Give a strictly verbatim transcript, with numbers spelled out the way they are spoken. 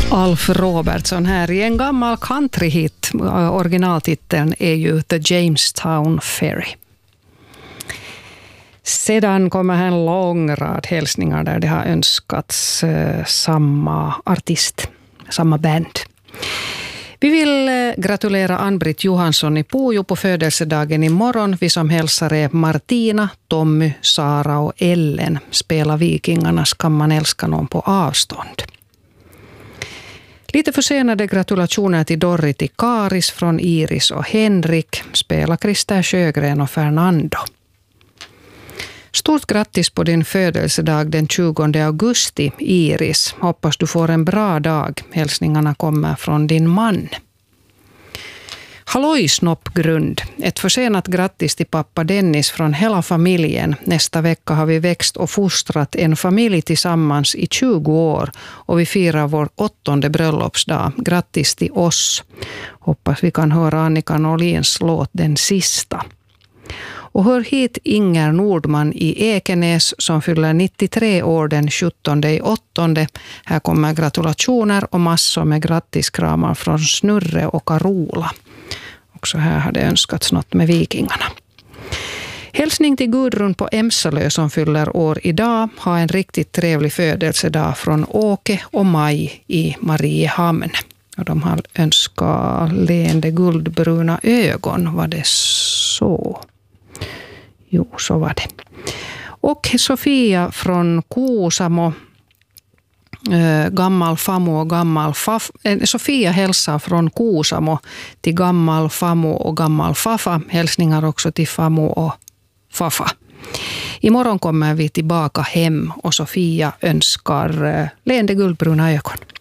Alf Robertson här i en gammal countryhit. Originaltiteln är ju The Jamestown Ferry. Sedan kommer en lång rad hälsningar där det har önskats eh, samma artist, samma band. Vi vill eh, gratulera Ann-Britt Johansson i Pujo på födelsedagen imorgon. Vi som hälsar är Martina, Tommy, Sara och Ellen. Spela Vikingarnas Kan man älska någon på avstånd. Lite försenade gratulationer till Dorrit i Karis från Iris och Henrik. Spela Christer Sjögren och Fernando. Stort grattis på din födelsedag den tjugonde augusti, Iris. Hoppas du får en bra dag. Hälsningarna kommer från din man. Halloj Snoppgrund. Ett försenat grattis till pappa Dennis från hela familjen. Nästa vecka har vi växt och fostrat en familj tillsammans i tjugo år och vi firar vår åttonde bröllopsdag. Grattis till oss. Hoppas vi kan höra Annika Norlins låt Den sista. Och hör hit Inger Nordman i Ekenäs som fyller nittiotre år den sjuttonde i åttonde. Här kommer gratulationer och massor med grattiskramar från Snurre och Carola. Också här hade önskats något med Vikingarna. Hälsning till Gudrun på Emsalö som fyller år idag. Ha en riktigt trevlig födelsedag från Åke och Maj i Mariehamn. Och de har önskat leende guldbruna ögon. Var det så? Jo, så var det. Och Sofia från Kuusamo, äh, gammal famo och gammal faf. Äh, Sofia hälsar från Kuusamo till gammal famo och gammal fafa. Hälsningar också till famo och fafa. Imorgon kommer vi tillbaka hem och Sofia önskar äh, leende guldbruna ögon.